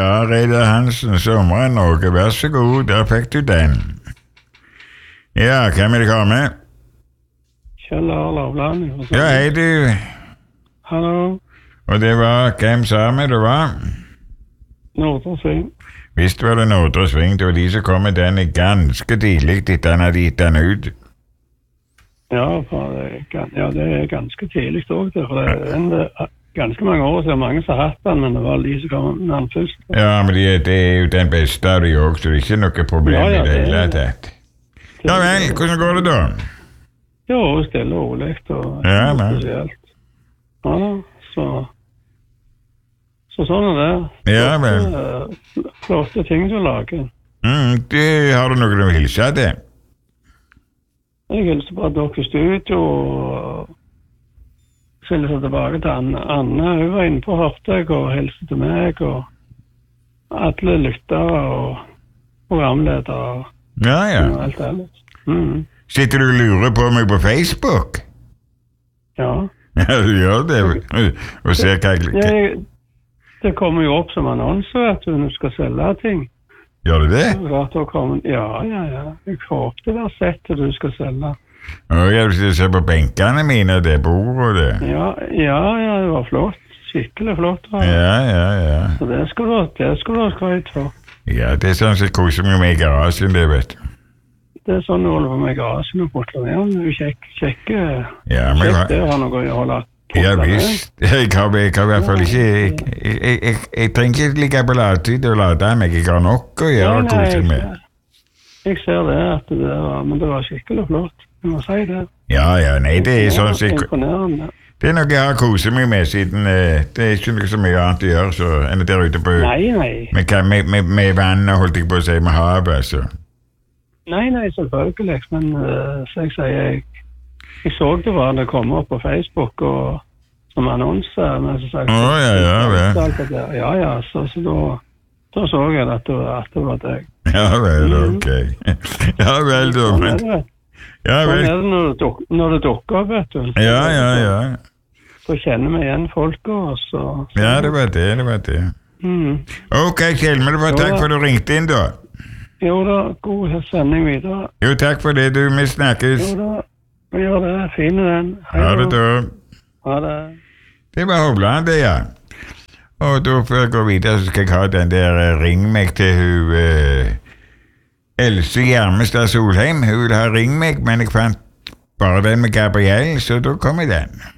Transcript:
Ja, Reidar Hansen, Sommer i Norge, vær så god, der fikk du den. Ja, hvem vil du ha med? Kjell Lavland. Ja, hei du. Hallo. Og det var, hvem sa vi det var? Nordre Sving. Visst var det Nordre Sving, det var de som kom med den ganske tidlig etter han hadde gitt den ut. Ja, det er ganske tidlig også, for det er ganske mange år siden mange som har hatt den, men det var de som kom med den først. Ja, men det er jo den beste av de også, så det er ikke noe problem i det hele tatt. Ja vel, hvordan går det da? Jo, stille og rolig, og spesielt. Ja, så sånn er det. Ja vel. Flotte ting du lager. Har du noe du vil hilse til? Jeg hilser på dere i studio, og hilser tilbake til Anne. Hun var inne på Hørtøy og hilser til meg, og alle lyttere og programledere. Ja. Og alt ellers. Sitter du og lurer på meg på Facebook? Ja. Ja, du gjør det. Og ser hva jeg... Det kommer jo opp som annonser, at du skal selge ting. Gjør du det? Ja. Jeg håper det var sett til du skal selge. Jeg vil se på benkene mine, det bordet og det. Ja, det var flott. Skikkelig flott. Ja. Så det skal du ha skryt for. Ja, det er sånn som jeg koser meg med i garasjen, det vet du. Det er sånn du holder på med i garasjen og portler ned. Du sjekker det og har noe å holde. Ja visst. Jeg har i hvert fall ikke... Jeg trenger ikke ligge på lattid og lade meg. Jeg har nok å gjøre og kose med. Jeg ser det, men det var skikkelig flott. Jeg må si det. Ja, nei, det er sånn som imponerende. Det er noe jeg har koset meg med siden det er ikke noe så mye annet å gjøre enn der ute på... Nei. Med vann, holdt jeg på å si, med havet, altså. Nei, selvfølgelig, men så jeg sier jeg så det var det kom opp på Facebook og som annonse, men så sagt så da så jeg at det var deg. Ja vel, ok. Ja vel, da. Ja vel. Når det dukker opp, vet du. Ja. Så kjenner vi igjen folk også. Ja, det var det. Ok, Kjell, men takk for at du ringte inn da. Jo da, god sending videre. Jo, takk for det, du, vi snakkes. Jo da. Vi gjør det, fine den. Ha det da. Ha det. Det var Hovland det, ja. Og da før jeg går videre, så skal jeg ha den der ring meg til hun Else Gjermestad Solheim. Hun vil ha ring meg, men jeg fant bare den med Gabriel, så da kommer den.